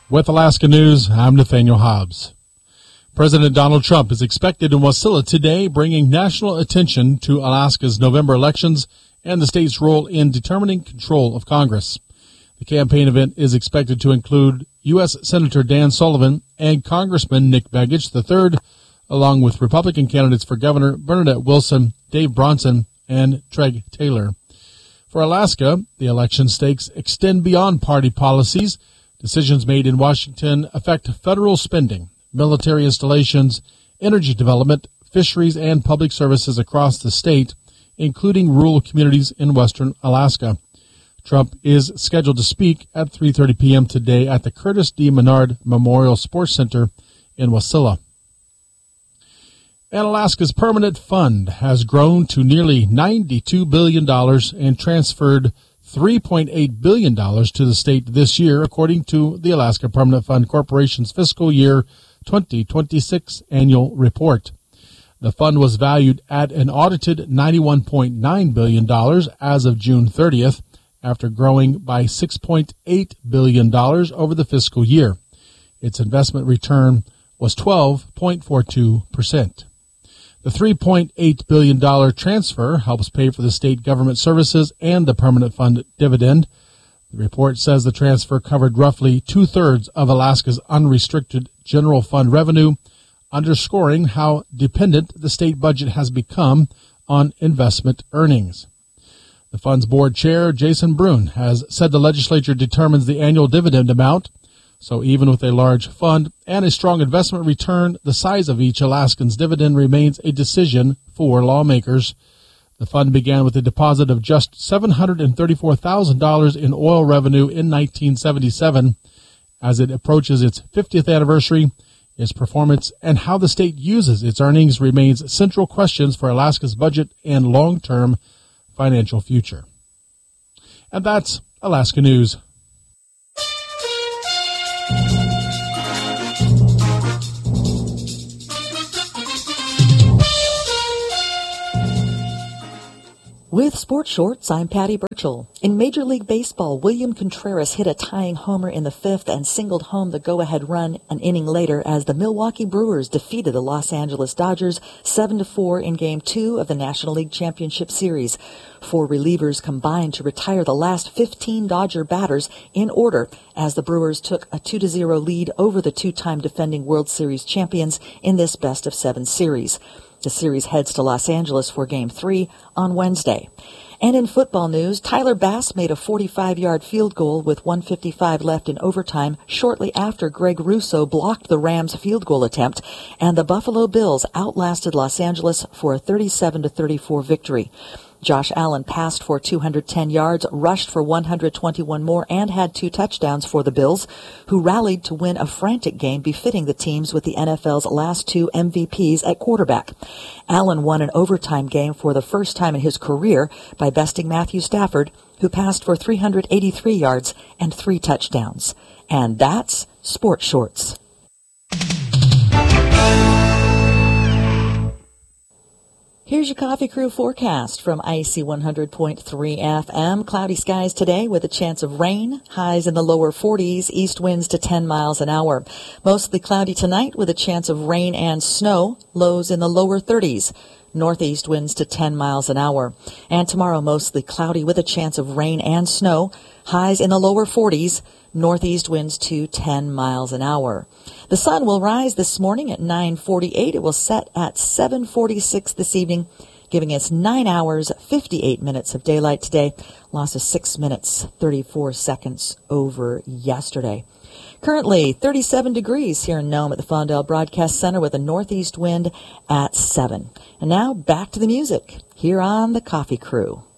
With Alaska News, I'm Nathaniel Hobbs. President Donald Trump is expected in Wasilla today, bringing national attention to Alaska's November elections and the state's role in determining control of Congress. The campaign event is expected to include U.S. Senator Dan Sullivan and Congressman Nick Begich III, along with Republican candidates for governor Bernadette Wilson, Dave Bronson, and Treg Taylor. For Alaska, the election stakes extend beyond party policies. Decisions made in Washington affect federal spending, military installations, energy development, fisheries, and public services across the state, including rural communities in western Alaska. Trump is scheduled to speak at 3:30 p.m. today at the Curtis D. Menard Memorial Sports Center in Wasilla. And Alaska's permanent fund has grown to nearly $92 billion and transferred $3.8 billion to the state this year, according to the Alaska Permanent Fund Corporation's fiscal year 2026 annual report. The fund was valued at an audited $91.9 billion as of June 30th, after growing by $6.8 billion over the fiscal year. Its investment return was 12.42%. The $3.8 billion transfer helps pay for the state government services and the permanent fund dividend. The report says the transfer covered roughly two-thirds of Alaska's unrestricted general fund revenue, underscoring how dependent the state budget has become on investment earnings. The fund's board chair, Jason Brune, has said the legislature determines the annual dividend amount. So even with a large fund and a strong investment return, the size of each Alaskan's dividend remains a decision for lawmakers. The fund began with a deposit of just $734,000 in oil revenue in 1977. As it approaches its 50th anniversary, its performance and how the state uses its earnings remains central questions for Alaska's budget and long-term financial future. And that's Alaska News. With Sports Shorts, I'm Patty Burchell. In Major League Baseball, William Contreras hit a tying homer in the fifth and singled home the go-ahead run an inning later as the Milwaukee Brewers defeated the Los Angeles Dodgers 7-4 in Game 2 of the National League Championship Series. 4 relievers combined to retire the last 15 Dodger batters in order as the Brewers took a 2-0 lead over the two-time defending World Series champions in this best-of-7 series. The series heads to Los Angeles for Game 3 on Wednesday. And in football news, Tyler Bass made a 45-yard field goal with 1:55 left in overtime shortly after Greg Russo blocked the Rams' field goal attempt, and the Buffalo Bills outlasted Los Angeles for a 37-34 victory. Josh Allen passed for 210 yards, rushed for 121 more, and had 2 touchdowns for the Bills, who rallied to win a frantic game befitting the teams with the NFL's last 2 MVPs at quarterback. Allen won an overtime game for the first time in his career by besting Matthew Stafford, who passed for 383 yards and 3 touchdowns. And that's Sports Shorts. Here's your Coffee Crew forecast from IC 100.3 FM. Cloudy skies today with a chance of rain. Highs in the lower 40s, east winds to 10 miles an hour. Mostly cloudy tonight with a chance of rain and snow. Lows in the lower 30s. Northeast winds to 10 miles an hour. And tomorrow mostly cloudy with a chance of rain and snow. Highs in the lower 40s. Northeast winds to 10 miles an hour. The sun will rise this morning at 9:48. It will set at 7:46 this evening, giving us 9 hours, 58 minutes of daylight today. Loss of 6 minutes, 34 seconds over yesterday. Currently 37 degrees here in Nome at the Fondell Broadcast Center with a northeast wind at 7. And now back to the music here on the Coffee Crew.